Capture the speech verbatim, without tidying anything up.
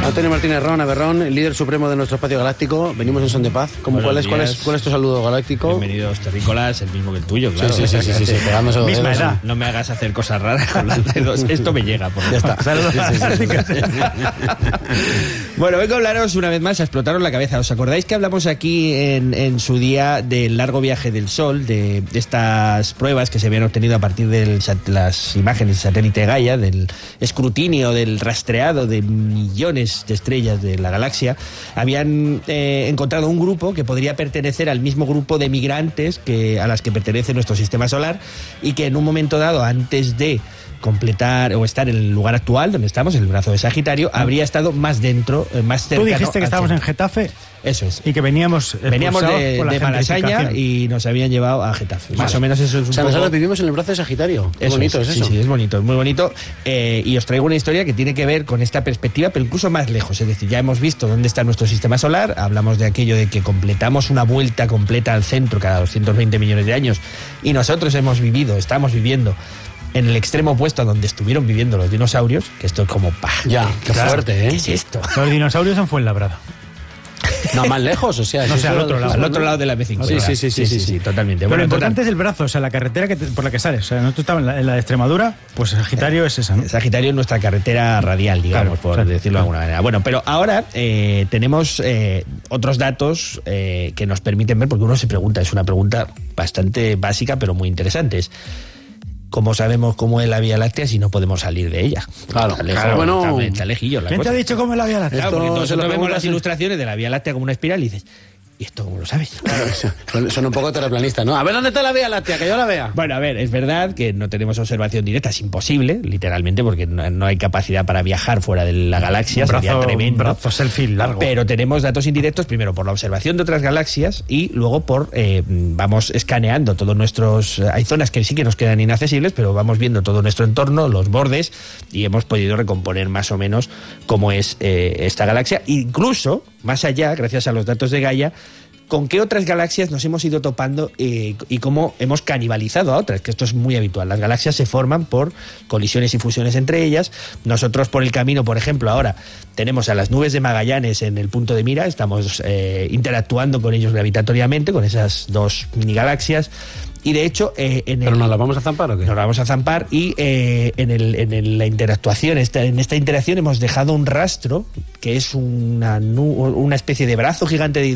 Antonio Martínez Ron, Aberrón, el líder supremo de nuestro espacio galáctico. Venimos en son de paz. ¿Cómo, cuál, es, cuál, es, ¿Cuál es tu saludo galáctico? Bienvenidos, terrícolas, el mismo que el tuyo, claro. Sí, sí, sí, sí, sí, sí, pegándose los Misma dedos. edad. No me hagas hacer cosas raras con los dedos. Esto me llega. Por Ya está. Saludos. Sí, sí, sí, sí. Bueno, vengo a hablaros una vez más a explotaros la cabeza. ¿Os acordáis que hablamos aquí en, en su día del largo viaje del Sol, de, de estas pruebas que se habían obtenido a partir de las imágenes del satélite Gaia, del escrutinio, del rastreado de millones de estrellas de la galaxia? Habían eh, encontrado un grupo que podría pertenecer al mismo grupo de migrantes que, a las que pertenece nuestro sistema solar, y que en un momento dado, antes de completar o estar en el lugar actual donde estamos, en el brazo de Sagitario, habría estado más dentro, eh, más cercano. Tú dijiste que estábamos centro. en Getafe. Eso es. Y que veníamos Veníamos de, por la de Malasaña y nos habían llevado a Getafe. Vale. Más o menos eso es un o sea, poco... nosotros vivimos en el brazo de Sagitario. Qué eso bonito es, es es eso. Sí, sí, es bonito, es muy bonito. Eh, y os traigo una historia que tiene que ver con esta perspectiva, pero incluso más lejos. Es decir, ya hemos visto dónde está nuestro sistema solar. Hablamos de aquello de que completamos una vuelta completa al centro cada doscientos veinte millones de años. Y nosotros hemos vivido, estamos viviendo en el extremo opuesto a donde estuvieron viviendo los dinosaurios, que esto es como... ¡pah! Ya, qué claro, fuerte, ¿eh? ¿Qué es esto? Los dinosaurios en Fuenlabrada. No, más lejos, o sea... No si sé, eso al lo otro lado. dijiste, Al otro lado de la B cincuenta. Sí, sí, sí, sí, sí, sí. totalmente. Pero Bueno, lo importante total, es el brazo, o sea, la carretera que te- por la que sales. O sea, nosotros estábamos en la, en la de Extremadura, pues Sagitario es esa, ¿no? Sagitario es nuestra carretera radial, digamos, Claro, por claro, decirlo claro. de alguna manera. Bueno, pero ahora eh, tenemos eh, otros datos eh, que nos permiten ver, porque uno se pregunta, es una pregunta bastante básica, pero muy interesante. Es, ¿cómo sabemos cómo es la Vía Láctea si no podemos salir de ella? Claro, Está lejos, claro. Bueno, está- está lejillo la ¿Quién te cosa. ha dicho cómo es la Vía Láctea? Claro, porque Esto todos se lo nosotros vemos preguntas las en- ilustraciones de la Vía Láctea como una espiral y dices, ¿y esto cómo lo sabes? Son, son un poco terraplanistas, ¿no? A ver, ¿dónde está la Vía Láctea? Que yo la vea. Bueno, a ver, es verdad que no tenemos observación directa, es imposible, literalmente, porque no, no hay capacidad para viajar fuera de la galaxia, Un sería brazo, tremendo. un brazo selfie largo. Pero tenemos datos indirectos, primero por la observación de otras galaxias y luego por, eh, vamos escaneando todos nuestros... Hay zonas que sí que nos quedan inaccesibles, pero vamos viendo todo nuestro entorno, los bordes, y hemos podido recomponer más o menos cómo es eh, esta galaxia. Incluso, más allá, gracias a los datos de Gaia, con qué otras galaxias nos hemos ido topando eh, y cómo hemos canibalizado a otras, que esto es muy habitual. Las galaxias se forman por colisiones y fusiones entre ellas. Nosotros por el camino, por ejemplo, ahora tenemos a las nubes de Magallanes en el punto de mira, estamos eh, interactuando con ellos gravitatoriamente, con esas dos mini galaxias. Y de hecho, eh, en ¿Pero el... nos la vamos a zampar o qué? Nos la vamos a zampar y eh, en, el, en el- la interactuación, esta, en esta interacción hemos dejado un rastro que es una, nu- una especie de brazo gigante de